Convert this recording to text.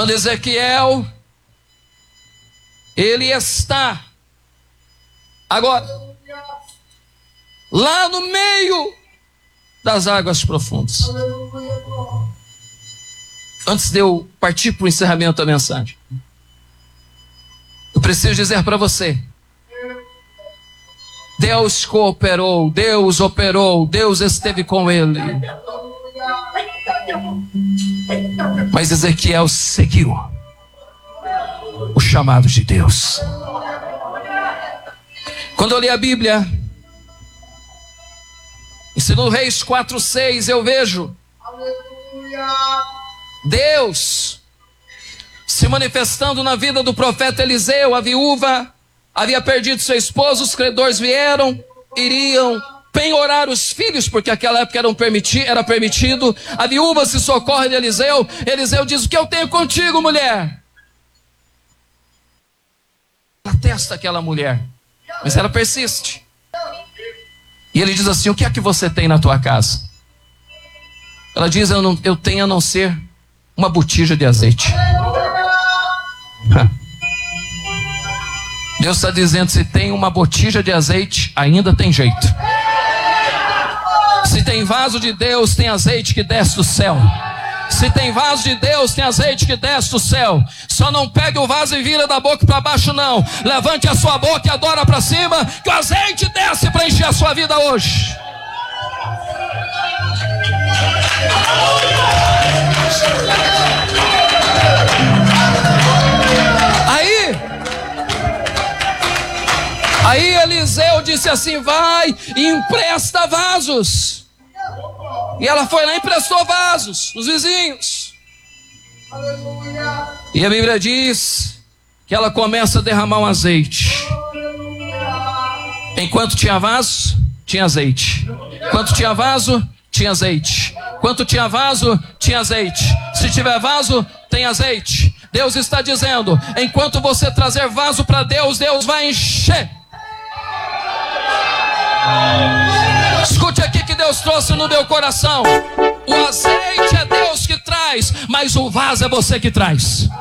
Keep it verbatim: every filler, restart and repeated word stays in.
Quando Ezequiel, ele está agora lá no meio das águas profundas. Antes de eu partir para o encerramento da mensagem, eu preciso dizer para você: Deus cooperou, Deus operou, Deus esteve com ele. Mas Ezequiel seguiu o chamado de Deus. Quando eu li a Bíblia, em segundo Reis quatro, seis, eu vejo Deus se manifestando na vida do profeta Eliseu. A viúva havia perdido seu esposo, os credores vieram, iriam penhorar os filhos, porque naquela época era, permiti, era permitido. A viúva se socorre de Eliseu. Eliseu diz: o que eu tenho contigo, mulher? Ela testa aquela mulher, mas ela persiste. E ele diz assim: o que é que você tem na tua casa? Ela diz: eu, não, eu tenho a não ser uma botija de azeite. Deus está dizendo: se tem uma botija de azeite, ainda tem jeito. Se tem vaso de Deus, tem azeite que desce do céu. Se tem vaso de Deus, tem azeite que desce do céu. Só não pegue o vaso e vira da boca para baixo, não. Levante a sua boca e adora para cima, que o azeite desce para encher a sua vida hoje. Aí Aí Eliseu disse assim: vai e empresta vasos. E ela foi lá e emprestou vasos dos vizinhos. E a Bíblia diz que ela começa a derramar um azeite. Enquanto tinha vaso, tinha azeite. Enquanto tinha vaso, tinha azeite. Enquanto tinha vaso, tinha azeite. Se tiver vaso, tem azeite. Deus está dizendo: enquanto você trazer vaso para Deus, Deus vai encher. Escute aqui que Deus trouxe no meu coração: o azeite é Deus que traz, mas o vaso é você que traz.